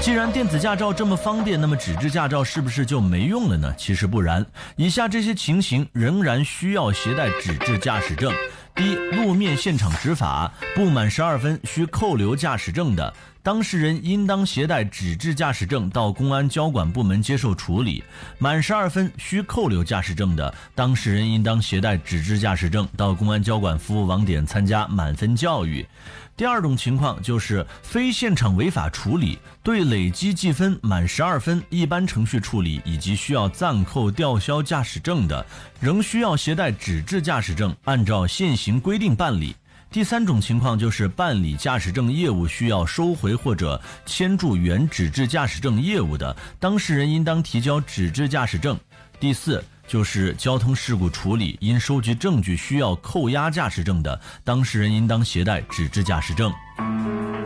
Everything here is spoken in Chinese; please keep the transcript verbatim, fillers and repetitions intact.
既然电子驾照这么方便，那么纸质驾照是不是就没用了呢？其实不然，以下这些情形仍然需要携带纸质驾驶证。第一，路面现场执法，不满十二分需扣留驾驶证的，当事人应当携带纸质驾驶证到公安交管部门接受处理；满十二分需扣留驾驶证的，当事人应当携带纸质驾驶证到公安交管服务网点参加满分教育。第二种情况就是非现场违法处理，对累积记分满十二分一般程序处理以及需要暂扣吊销驾驶证的，仍需要携带纸质驾驶证，按照现行规定办理。第三种情况就是办理驾驶证业务需要收回或者签注原纸质驾驶证业务的，当事人应当提交纸质驾驶证。第四，就是交通事故处理因收集证据需要扣押驾驶证的，当事人应当携带纸质驾驶证。